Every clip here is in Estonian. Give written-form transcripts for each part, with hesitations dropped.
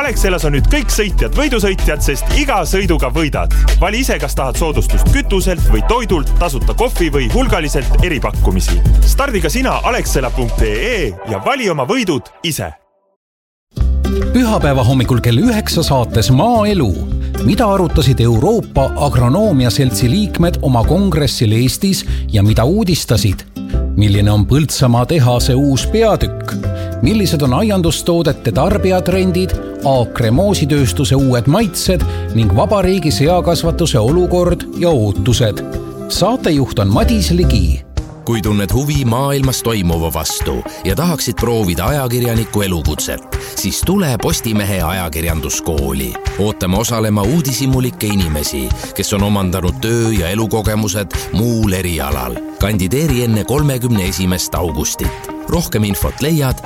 Alexelas on nüüd kõik sõitjad võidusõitjad, sest iga sõiduga võidad. Vali ise, kas tahad soodustust kütuselt või toidult, tasuta kohvi või hulgaliselt eripakkumisi. Stardiga sina alexela.ee ja vali oma võidud ise. Pühapäeva hommikul kell 9 saates Maaelu. Mida arutasid Euroopa Agronoomia Seltsi liikmed oma kongressil Eestis ja mida uudistasid? Milline on Põltsamaa tehase uus peatükk? Millised on aiandustoodete tarbijatrendid, Aakre moositööstuse uued maitsed ning vabariigi seakasvatuse olukord ja ootused? Saatejuht on Madis Ligi. Kui tunned huvi maailmas toimuva vastu ja tahaksid proovida ajakirjaniku elukutset, siis tule Postimehe ajakirjanduskooli. Ootame osalema uudishimulikke inimesi, kes on omandanud töö- ja elukogemused muul erialal. Kandideeri enne 31. augustit. Rohkem infot leiad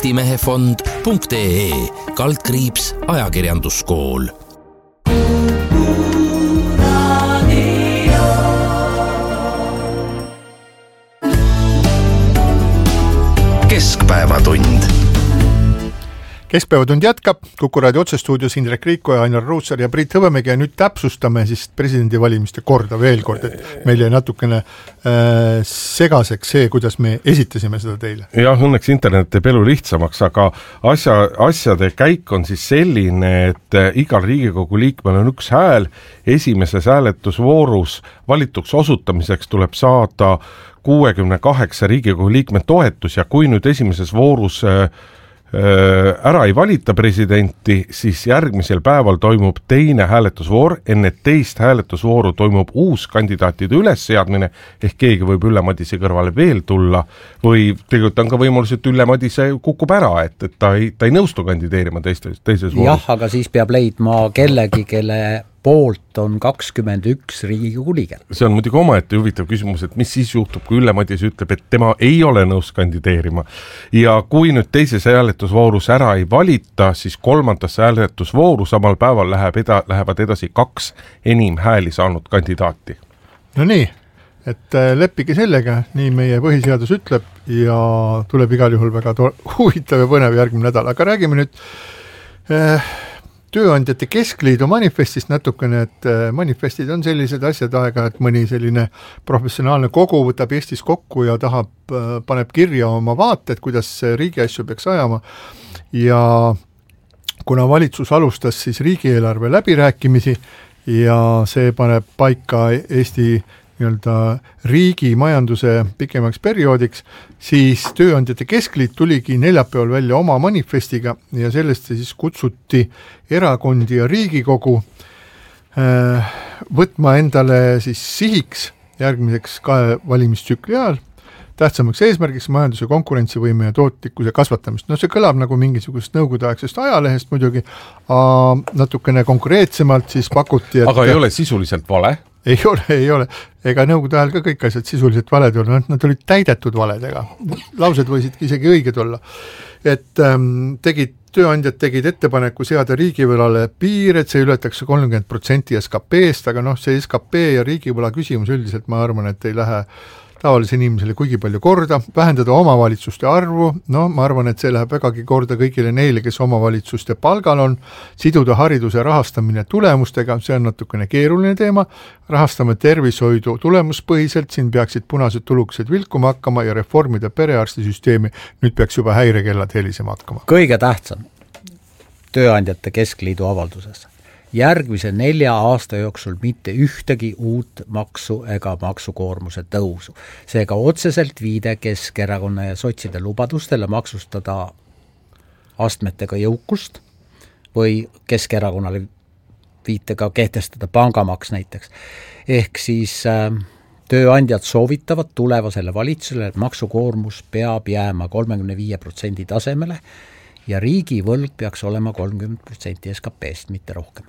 postimehefond.ee/ajakirjanduskool. Keskpäevatund. Keskpäevatund jätkab, Kuku raadio otsestuudios Indrek Riiko ja Ainar Ruussaar ja Priit Hõbemägi ja nüüd täpsustame siis presidendivalimiste korda veel kord, et meil jäi natukene segaseks see, kuidas me esitasime seda teile. Jah, õnneks internet teeb elu lihtsamaks, aga asjade käik on siis selline, et igal Riigikogu liikmel on üks hääl, esimeses hääletusvoorus valituks osutamiseks tuleb saada 68 Riigikogu liikme toetus ja kui nüüd esimeses voorus ära ei valita presidenti, siis järgmisel päeval toimub teine hääletusvoor, enne teist hääletusvooru toimub uus kandidaatide ülesseadmine, ehk keegi võib Ülle Madise kõrvale veel tulla või tegelikult on ka võimalus, et Ülle Madise kukub ära, et ta ei nõustu kandideerima teises voorus. Jah, aga siis peab leidma kellegi, kelle poolt on 21 Riigikogu liiget. See on muidugi omaette huvitav küsimus, et mis siis juhtub, kui Ülle Madise ütleb, et tema ei ole nõus kandideerima. Ja kui nüüd teises hääletusvoorus ära ei valita, siis kolmandasse hääletusvooru samal päeval lähevad edasi 2 enim hääli saanud kandidaati. No nii, et leppige sellega, nii meie põhiseadus ütleb ja tuleb igal juhul väga huvitav ja põnev järgmine nädal. Aga räägime nüüd Tööandjate Keskliidu manifestist natukene, et manifestid on sellised asjad aega, et mõni selline professionaalne kogu võtab Eestis kokku ja paneb kirja oma vaated, kuidas riigi asju peaks ajama ja kuna valitsus alustas siis riigieelarve läbirääkimisi ja see paneb paika Eesti riigi majanduse pikemaks perioodiks, siis Tööandjate Keskliit tuligi neljapäeval välja oma manifestiga ja sellest siis kutsuti erakondi ja Riigikogu võtma endale siis sihiks järgmiseks 2 valimistsükli ajal tähtsamaks eesmärgiks majanduse konkurentsivõime ja tootlikkuse kasvatamist. No see kõlab nagu mingisugust nõukogudeaegsest ajalehest muidugi, natukene konkreetsemalt siis pakuti, et aga ei ole sisuliselt vale? Ei ole. Ega nõukogude ajal ka kõik asjad sisuliselt valed olla, nad olid täidetud valedega. Laused võisidki isegi õiged olla. Et tööandjad tegid ettepaneku seada riigivõlale piir, et see ületaks 30% SKP-st, aga see SKP ja riigivõla küsimus üldiselt ma arvan, et ei lähe tavalise inimesele kuigi palju korda, vähendada omavalitsuste arvu, ma arvan, et see läheb vägagi korda kõigile neile, kes omavalitsuste palgal on, siduda hariduse rahastamine tulemustega, see on natukene keeruline teema, rahastame tervishoidu tulemuspõhiselt, siin peaksid punased tulukesed vilkuma hakkama ja reformida perearstisüsteemi, nüüd peaks juba häirekellad helisema hakkama. Kõige tähtsam Tööandjate Keskliidu avalduses. Järgmise 4 aasta jooksul mitte ühtegi uut maksu ega maksukoormuse tõusu. Seega otseselt viide Keskerakonna ja sotside lubadustele maksustada astmetega jõukust või Keskerakonnale viitega kehtestada pangamaks näiteks. Ehk siis tööandjad soovitavad tulevasele valitsusele, et maksukoormus peab jääma 35% tasemele ja riigi võlg peaks olema 30% SKP-st, mitte rohkem.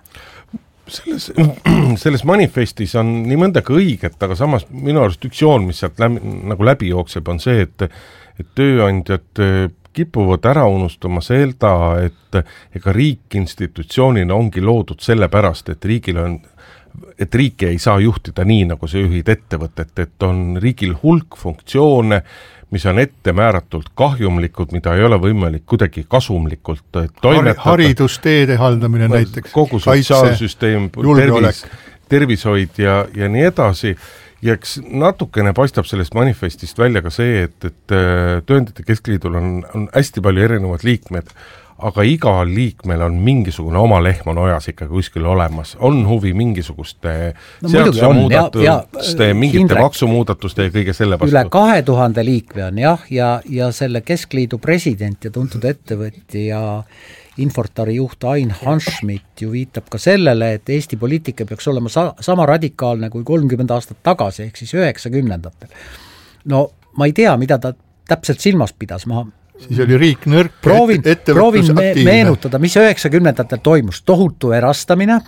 Selles manifestis on nii mõndagi õiget, aga samas minu arust üks joon, mis sealt läbi jookseb, on see, et tööandjad kipuvad ära unustama seda, et ega riik institutsioonina ongi loodud sellepärast, et riiki ei saa juhtida nii, nagu sa juhid ettevõtet, et on riigil hulk funktsioone, mis on ette määratult kahjumlikud, mida ei ole võimalik kuidagi kasumlikult toimetada. Haridusteede haldamine näiteks. Kogu sotsiaalsüsteem, tervishoid ja nii edasi. Ja eks natukene paistab sellest manifestist välja ka see, et Tööandjate Keskliidul on hästi palju erinevad liikmed, aga igal liikmel on mingisugune oma lehm on ojas ikka kuskil olemas, on huvi mingisuguste seadusemuudatuste, mingite maksumuudatuste ja kõige selle vastu. Üle 2000 liikme on ja selle Keskliidu president ja tuntud ettevõtja Infortari juht Ain Hanschmidt ju viitab ka sellele, et Eesti poliitika peaks olema sama radikaalne kui 30 aastat tagasi, ehk siis 90-ndatel. No ma ei tea, mida ta täpselt silmas pidas, siis oli riik nõrk, proovin meenutada, mis 90-ndatel toimus, tohutu erastamine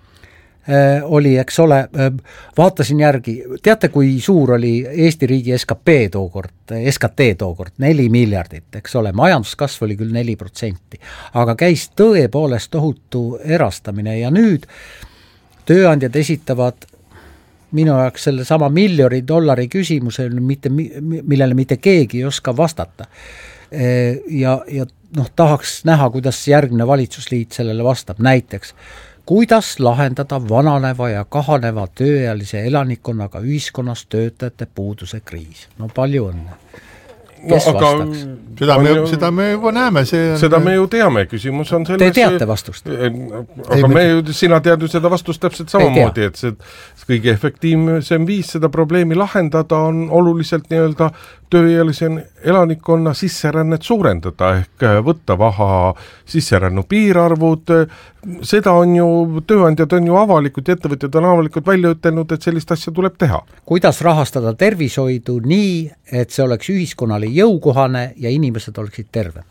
oli, eks ole, vaatasin järgi, teate, kui suur oli Eesti riigi SKT tookord, 4 miljardit, eks ole, majanduskasv oli küll 4%, aga käis tõepoolest tohutu erastamine ja nüüd tööandjad esitavad minu jaoks selle sama $1 000 küsimuse, millele mitte keegi ei oska vastata. Ja tahaks näha, kuidas järgmine valitsusliit sellele vastab, näiteks kuidas lahendada vananeva ja kahaneva tööealise elanikkonnaga ühiskonnas töötajate puuduse kriis. No palju õnne. Kes vastaks? Seda me juba näeme. Seda me ju teame, küsimus on selles... Te teate vastust? Aga sina tead ju seda vastust täpselt samamoodi, et see kõige efektiivsem viis seda probleemi lahendada on oluliselt nii-öelda tööealise elanikkonna sisserännet suurendada, ehk võtta vaha sisserännu piirarvud, seda on ju, tööandjad on ju avalikud ja ettevõtjad on avalikud välja ütelnud, et sellist asja tuleb teha. Kuidas rahastada tervishoidu nii, et see oleks ühiskonnale jõukohane ja inimesed oleksid tervemad?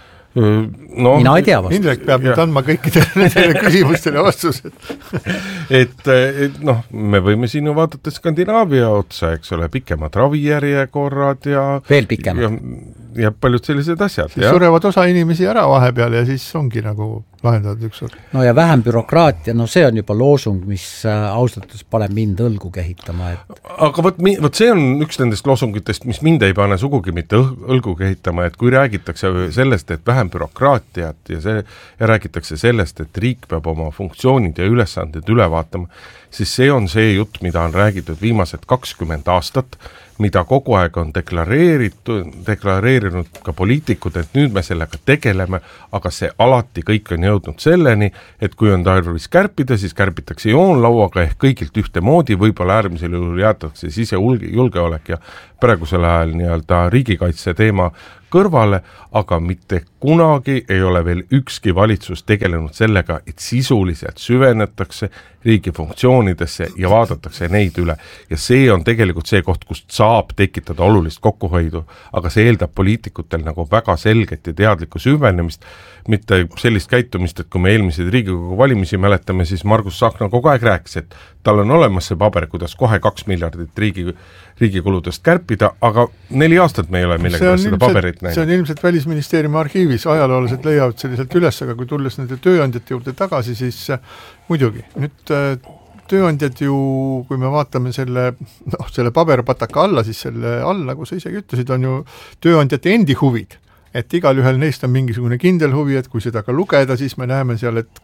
Mina ei tea vastust. Indrek peab nüüd andma kõikidele küsimustele vastused. et me võime siin ju vaadata Skandinaavia otsa, eks ole, pikemad ravijärjekorrad ja veel pikemad. Ja paljud sellised asjad. Siis surevad osa inimesi ära vahepeal ja siis ongi nagu lahendatud ükskord. No ja vähem bürokraatia, see on juba loosung, mis austatus paneb mind õlgu kehitama. Aga võt see on üks nendest loosungitest, mis mind ei pane sugugi mitte õlgu kehitama, et kui räägitakse sellest, et vähem bürokraatiat ja räägitakse sellest, et riik peab oma funktsioonid ja ülesanded üle vaatama, siis see on see jutt, mida on räägitud viimased 20 aastat, mida kogu aeg on deklareerinud ka poliitikud, et nüüd me sellega tegeleme, aga see alati kõik on jõudnud selleni, et kui on tarvis kärpida, siis kärpitakse joonlauaga ehk kõigilt ühtemoodi, võib-olla äärmisel juhul jäetakse sisejulgeolek ja praegusel ajal nii-öelda riigikaitse teema kõrvale, aga mitte kunagi ei ole veel ükski valitsus tegelenud sellega, et sisuliselt süvenetakse riigi funktsioonidesse ja vaadatakse neid üle. Ja see on tegelikult see koht, kust saab tekitada olulist kokkuhoidu, aga see eeldab poliitikutel nagu väga selget ja teadlikku süvenemist, mitte sellist käitumist, et kui me eelmiseid Riigikogu valimisi mäletame, siis Margus Tsahkna kogu aeg rääkis, et tal on olemas see paber, kuidas kohe 2 miljardit riigikuludest kärpida, aga 4 aastat me ei ole millega seda paberit näinud. See on ilmselt Välisministeeriumi arhiivis, ajaloolased leiavad selliselt üles, aga kui tulles nende tööandjate juurde tagasi, siis muidugi. Nüüd tööandjad ju, kui me vaatame selle paberpataka alla, siis selle all, nagu sa isegi ütlesid, on ju tööandjate endi huvid. Et igal ühel neist on mingisugune kindel huvi, et kui seda ka lugeda, siis me näeme seal, et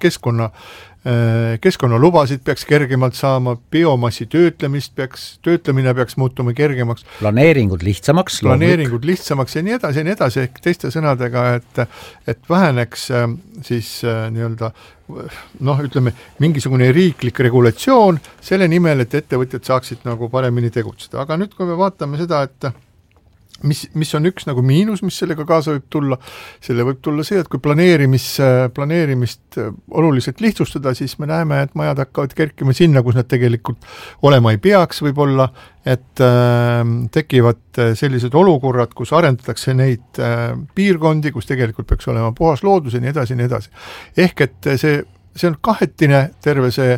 keskkonnalubasid peaks kergemalt saama, biomassi töötlemine peaks muutuma kergemaks. Planeeringud lihtsamaks ja nii edasi, ehk teiste sõnadega, et väheneks siis nii-öelda ütleme, mingisugune riiklik regulatsioon selle nimel, et ettevõtjad saaksid nagu paremini tegutseda. Aga nüüd, kui me vaatame seda, et mis on üks nagu miinus, mis sellega kaasa võib tulla, selle võib tulla see, et kui planeerimist oluliselt lihtsustada, siis me näeme, et majad hakkavad kerkima sinna, kus nad tegelikult olema ei peaks võib-olla, et tekivad sellised olukorrad, kus arendatakse neid piirkondi, kus tegelikult peaks olema puhas loodus ja nii edasi. Ehk et see on kahetine terve see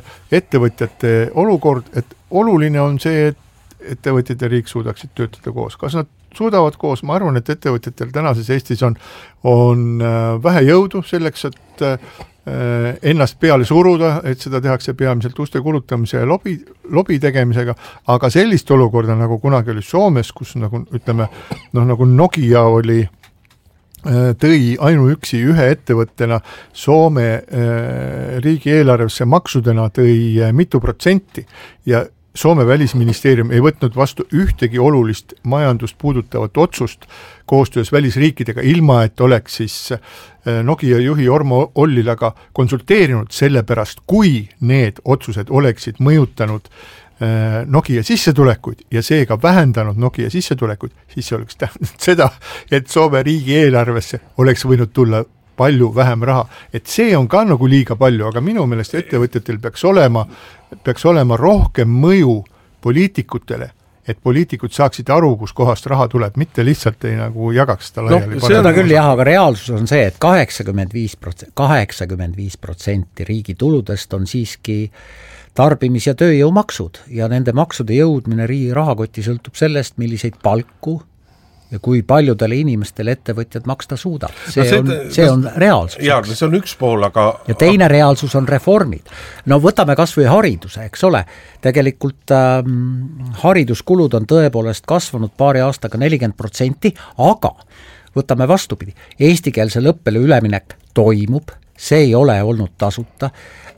ettevõtjate olukord, et oluline on see, et ettevõtjad ja riik suudaksid töötada koos. Kas nad suudavad koos, ma arvan, et ettevõtjatel tänases Eestis on vähe jõudu selleks, et ennast peale suruda, et seda tehakse peamiselt uste kulutamise ja lobi tegemisega, aga sellist olukorda, nagu kunagi oli Soomes, kus nagu ütleme, nagu Nokia tõi ainuüksi ühe ettevõttena Soome riigieelarvesse maksudena tõi mitu protsenti ja Soome välisministeerium ei võtnud vastu ühtegi olulist majandust puudutavat otsust koostöös välisriikidega, ilma et oleks siis Nokia juhi Ormo Ollilaga konsulteerinud selle pärast, kui need otsused oleksid mõjutanud Nokia sissetulekuid ja seega vähendanud Nokia sissetulekuid, siis see oleks tähendanud seda, et Soome riigieelarvesse oleks võinud tulla palju vähem raha, et see on ka nagu liiga palju, aga minu meelest ettevõtjatel peaks olema rohkem mõju poliitikutele, et poliitikud saaksid aru, kus kohast raha tuleb, mitte lihtsalt ei nagu jagaks seda laiali. Seda küll jah, aga reaalsus on see, et 85% riigi tuludest on siiski tarbimis- ja tööjõumaksud ja nende maksude jõudmine riigi rahakoti sõltub sellest, milliseid palku ja kui paljudele inimestele ettevõtjad maksta suudab. See on reaalsus. Jaa, see on üks pool, aga... Ja teine reaalsus on reformid. No võtame kas või hariduse, eks ole. Tegelikult hariduskulud on tõepoolest kasvanud paari aastaga 40%, aga võtame vastupidi. Eestikeelsele õppele üleminek toimub, see ei ole olnud tasuta.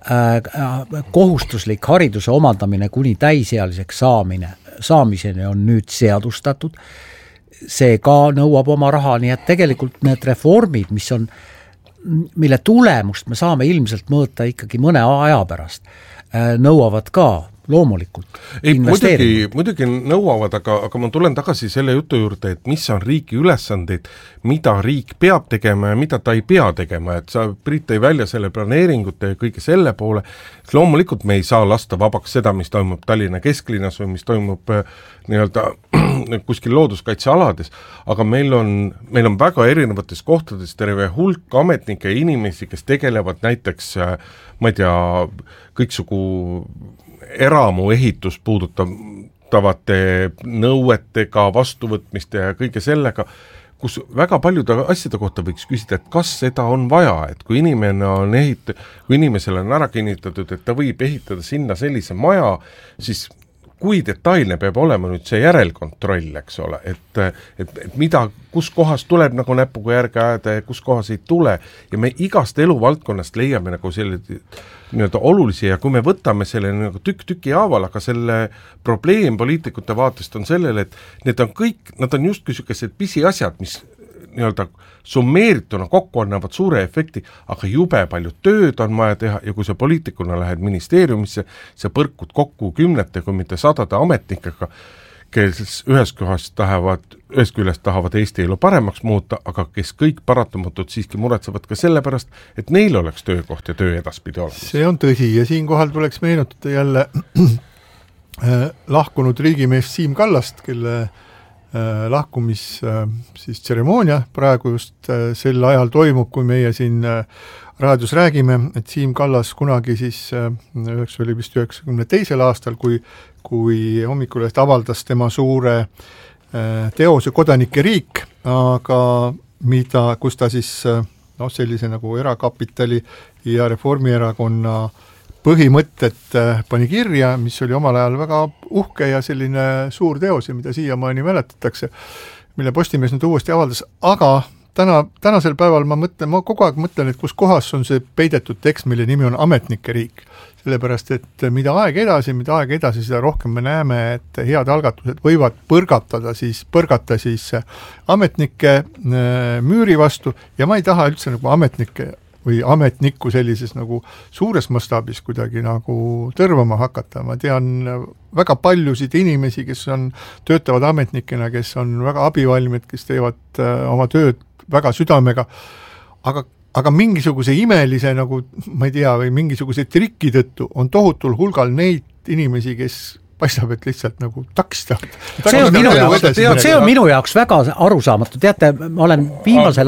Kohustuslik hariduse omandamine kuni täisealiseks saamiseni on nüüd seadustatud. See ka nõuab oma raha, nii et tegelikult need reformid, mille tulemust me saame ilmselt mõõta ikkagi mõne aja pärast, nõuavad ka loomulikult investeerida. Muidugi nõuavad, aga ma tulen tagasi selle jutu juurde, et mis on riigi ülesandeid, mida riik peab tegema ja mida ta ei pea tegema, et sa, Priit, tõi välja selle planeeringute ja kõige selle poole, et loomulikult me ei saa lasta vabaks seda, mis toimub Tallinna kesklinnas või mis toimub nii-öelda kuskil looduskaitsealades, aga meil on väga erinevates kohtades terve hulk ametnikke ja inimesi, kes tegelevad näiteks, ma ei tea, kõiksugu eramu ehitus puudutavate nõuetega, vastuvõtmiste ja kõige sellega, kus väga paljude asjade kohta võiks küsida, et kas seda on vaja, et kui inimesele on ära kinnitatud, et ta võib ehitada sinna sellise maja, siis kui detailne peab olema nüüd see järelkontroll, eks ole, et mida, kus kohas tuleb nagu näpuga järge ajada ja kus kohas ei tule ja me igast eluvaldkonnast leiame nagu selle nii-öelda olulisi ja kui me võtame selle nagu tükk-tüki haaval, aga selle probleem poliitikute vaatest on sellele, et nad on just sellised pisiasjad, mis nii-öelda summeerituna kokku annavad suure efekti, aga jube palju tööd on vaja teha ja kui sa poliitikuna lähed ministeeriumisse, sa põrkud kokku 10, kui mitte 100 ametnikega, kes ühest küljest tahavad Eesti elu paremaks muuta, aga kes kõik paratamatult siiski muretsevad ka selle pärast, et neil oleks töökoht ja töö edaspidi olemas. See on tõsi ja siinkohal tuleks meenutada jälle lahkunud riigimees Siim Kallast, kelle lahkumis siis tseremoonia praegu just sel ajal toimub, kui meie siin raadios räägime, et Siim Kallas kunagi siis 92. aastal, kui Hommikuleht avaldas tema suure teose Kodanike riik, aga kus ta siis sellise nagu erakapitali ja Reformierakonna põhimõtted pani kirja, mis oli omal ajal väga uhke ja selline suur teos, mida siiamaani mäletatakse, mille Postimees nüüd uuesti avaldas, aga tänasel päeval ma kogu aeg mõtlen, et kus kohas on see peidetud tekst, mille nimi on Ametnike riik, sellepärast, et mida aeg edasi, seda rohkem me näeme, et head algatused võivad põrgata siis ametnike müüri vastu ja ma ei taha üldse nagu ametnikke või ametnikku sellises nagu suures mastaabis kuidagi nagu tõrvama hakata. Ma tean väga paljusid inimesi, kes töötavad ametnikena, kes on väga abivalmid, kes teevad oma tööd väga südamega, aga mingisuguse imelise nagu, ma ei tea, või mingisuguse triki tõttu on tohutul hulgal neid inimesi, kes paistab, et lihtsalt nagu takstavad. See on minu jaoks väga arusaamatu. Teate, ma olen viimasel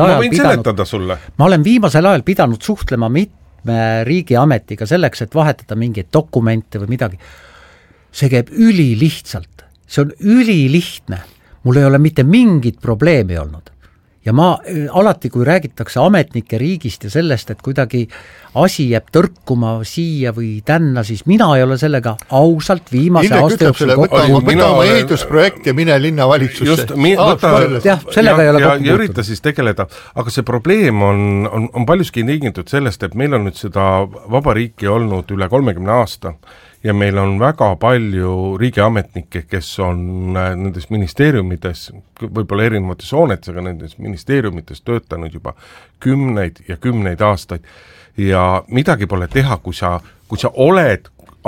ajal pidanud suhtlema mitme riigiametiga selleks, et vahetada mingeid dokumente või midagi. See käib ülilihtsalt. See on ülilihtne. mul ei ole mitte mingit probleemi olnud. Ja ma alati, kui räägitakse ametnike riigist ja sellest, et kuidagi asi jääb tõrkuma siia või tänna, siis mina ei ole sellega ausalt viimase aasta jooksul võta oma ehitusprojekt ja mine linnavalitsusse. Sellega ei ole kokku ja ürita siis tegeleda, aga see probleem on paljuski tingitud sellest, et meil on nüüd seda vabariiki olnud üle 30 aasta ja meil on väga palju riigiametnikke, kes on nendes ministeeriumides, võib-olla erinevates hoonetes, aga nendes ministeeriumites töötanud juba kümneid ja kümneid aastaid ja midagi pole teha, kui sa oled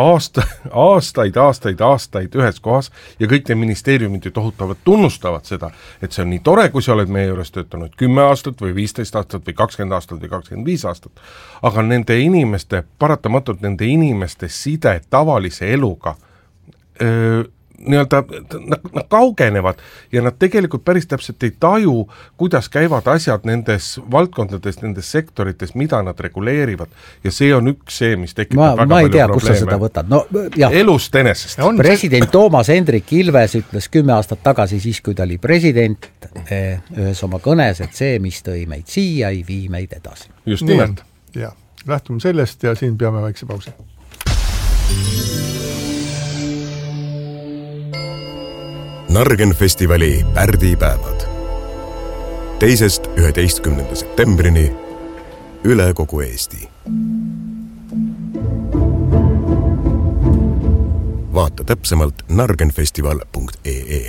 aastaid ühes kohas ja kõik need ministeeriumid ju tohutavalt tunnustavad seda, et see on nii tore, kui sa oled meie juures töötanud 10 aastat või 15 aastat või 20 aastat või 25 aastat, aga nende inimeste, paratamatult nende inimeste side tavalise eluga nad kaugenevad ja nad tegelikult päris täpselt ei taju, kuidas käivad asjad nendes valdkondades, nendes sektorites, mida nad reguleerivad ja see on üks see, mis tekitab väga palju probleeme. Kus sa seda võtad. No, elust enesest. President Toomas Hendrik Ilves ütles 10 aastat tagasi siis, kui ta oli president ühes oma kõnes, et see, mis tõi meid siia, ei vii meid edasi. Just nimelt. Ja, lähtume sellest ja siin peame väikse pausi. Nargen-festivali pärdipäevad 2.–11. septembrini üle kogu Eesti. Vaata täpsemalt nargenfestival.ee.